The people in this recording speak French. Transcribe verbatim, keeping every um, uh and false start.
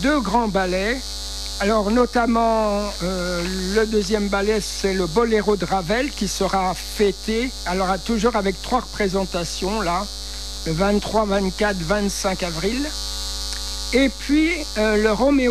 deux grands ballets. Alors notamment, euh, le deuxième ballet, c'est le Boléro de Ravel qui sera fêté, alors toujours avec trois représentations là, le vingt-trois, vingt-quatre, vingt-cinq avril. Et puis euh, le Roméo